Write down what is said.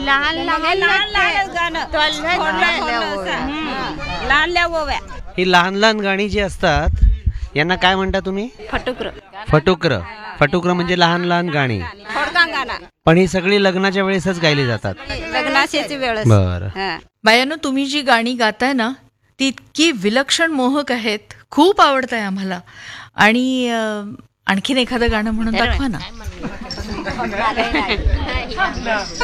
लहान लहान ही लहान लहान गाणी जी असतात यांना काय म्हणता तुम्ही? फटुक्र. फटुक्र म्हणजे लहान लहान गाणी. पण ही सगळी लग्नाच्या वेळेसच गायली जातात. लग्नाची वेळ. बरं. बायानो, तुम्ही जी गाणी गाताय ना ती इतकी विलक्षण मोहक आहेत, खूप आवडत आहे आम्हाला. आणि आणखीन एखादं गाणं म्हणून दाखवा ना.